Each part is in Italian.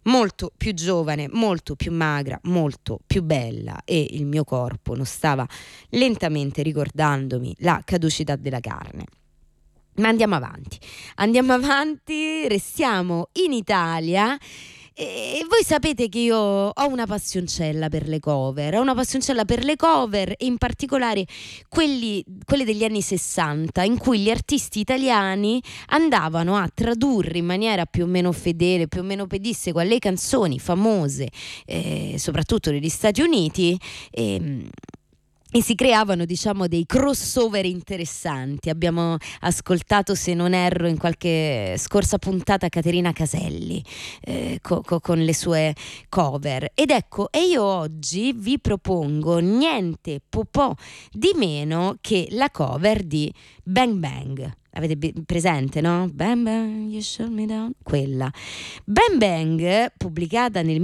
molto più giovane, molto più magra, molto più bella, e il mio corpo non stava lentamente ricordandomi la caducità della carne. Ma andiamo avanti, restiamo in Italia. E voi sapete che io ho una passioncella per le cover, e in particolare quelle degli anni 60, in cui gli artisti italiani andavano a tradurre in maniera più o meno fedele, più o meno pedissequa, le canzoni famose, soprattutto negli Stati Uniti, e si creavano, diciamo, dei crossover interessanti. Abbiamo ascoltato, se non erro, in qualche scorsa puntata Caterina Caselli con le sue cover. Ed ecco, e io oggi vi propongo niente po' di meno che la cover di Bang Bang. Avete presente, no? Bang Bang, you shut me down. Quella Bang Bang, pubblicata nel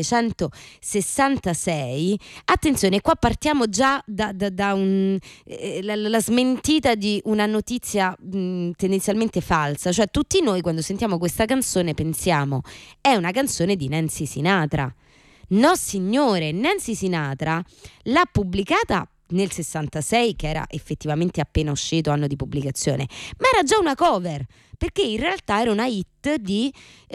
1966. Attenzione, qua partiamo già da la smentita di una notizia tendenzialmente falsa. Cioè, tutti noi quando sentiamo questa canzone pensiamo è una canzone di Nancy Sinatra. No signore, Nancy Sinatra l'ha pubblicata nel 66, che era effettivamente appena uscito, anno di pubblicazione, ma era già una cover, perché in realtà era una hit di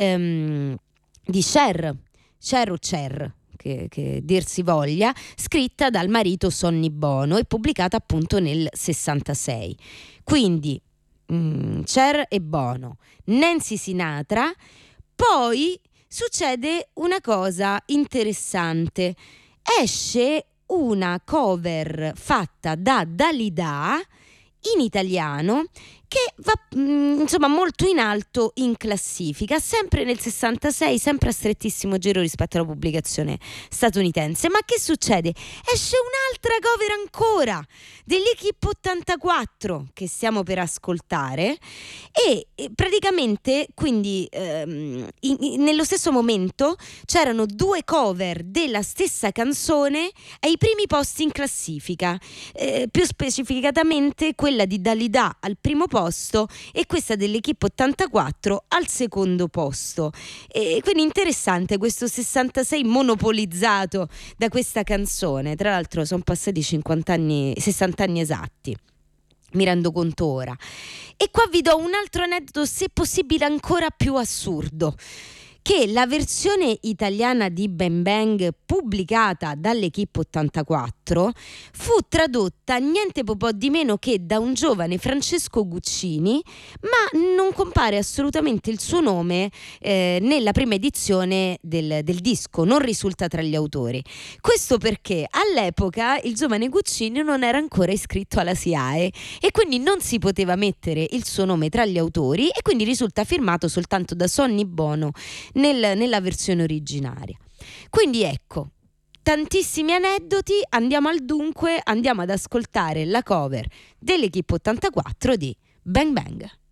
Cher o Cher, che dir si voglia, scritta dal marito Sonny Bono e pubblicata appunto nel 66. Quindi Cher e Bono, Nancy Sinatra. Poi succede una cosa interessante: esce una cover fatta da Dalida in italiano che va insomma molto in alto in classifica, sempre nel 66, sempre a strettissimo giro rispetto alla pubblicazione statunitense. Ma che succede? Esce un'altra cover ancora degli Equipe 84 che stiamo per ascoltare, e praticamente quindi nello stesso momento c'erano due cover della stessa canzone ai primi posti in classifica, più specificatamente quella di Dalida al primo posto e questa dell'Equipe 84 al secondo posto. E quindi interessante questo 66 monopolizzato da questa canzone. Tra l'altro sono passati 50 anni, 60 anni esatti, mi rendo conto ora. E qua vi do un altro aneddoto, se possibile ancora più assurdo, che la versione italiana di Bang Bang, pubblicata dall'Equipe 84, fu tradotta niente po' di meno che da un giovane Francesco Guccini, ma non compare assolutamente il suo nome nella prima edizione del disco, non risulta tra gli autori. Questo perché all'epoca il giovane Guccini non era ancora iscritto alla SIAE e quindi non si poteva mettere il suo nome tra gli autori, e quindi risulta firmato soltanto da Sonny Bono nella versione originaria. Quindi ecco, tantissimi aneddoti. Andiamo al dunque, andiamo ad ascoltare la cover dell'Equipe 84 di Bang Bang.